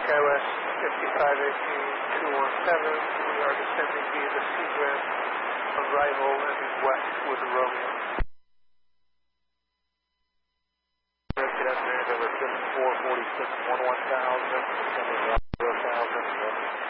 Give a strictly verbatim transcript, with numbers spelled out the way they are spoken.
SkyWest fifty-five eighteen two one seven, we are descending via the Seagram arrival ending west with the Romeo. Good afternoon, over four forty-six one one thousand, descending one thousand.